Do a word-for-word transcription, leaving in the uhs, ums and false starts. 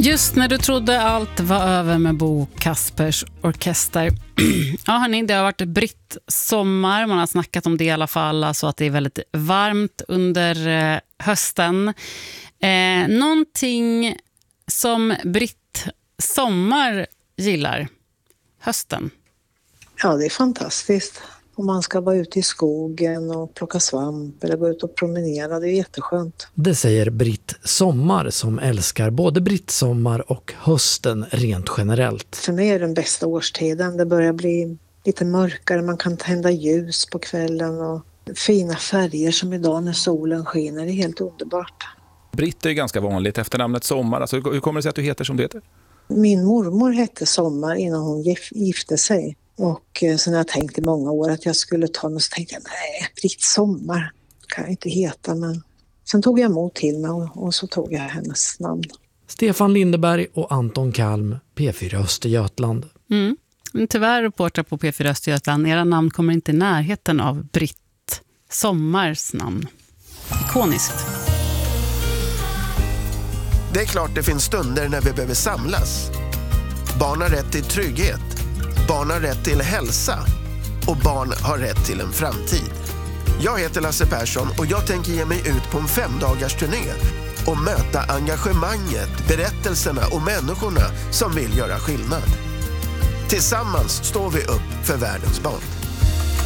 Just när du trodde allt var över med Bo Kaspers Orkester. Ja hörni, det har varit britt sommar. Man har snackat om det i alla fall. Alltså att det är väldigt varmt under eh, hösten. Eh, någonting som britt sommar gillar. Hösten. Ja, det är fantastiskt. Om man ska vara ute i skogen och plocka svamp eller gå ut och promenera, det är jätteskönt. Det säger Britt Sommar som älskar både britt sommar och hösten rent generellt. För mig är det den bästa årstiden. Det börjar bli lite mörkare, man kan tända ljus på kvällen och fina färger som idag när solen skiner. Det är helt underbart. Britt är ganska vanligt efter namnet Sommar. Alltså, hur kommer det sig att du heter som det heter? Min mormor hette Sommar innan hon gifte sig. Och sen har jag tänkt i många år att jag skulle ta den och så tänkte jag, nej, Britt Sommar kan jag inte heta. Men sen tog jag emot till mig och, och så tog jag hennes namn. Stefan Lindeberg och Anton Kalm, P fyra Östergötland. Mm. Tyvärr reportrar på P fyra Östergötland. Era namn kommer inte i närheten av Britt Sommars namn. Ikoniskt. Det är klart det finns stunder när vi behöver samlas. Barn har rätt till trygghet. Barn har rätt till hälsa. Och barn har rätt till en framtid. Jag heter Lasse Persson och jag tänker ge mig ut på en femdagars turné och möta engagemanget, berättelserna och människorna som vill göra skillnad. Tillsammans står vi upp för världens barn.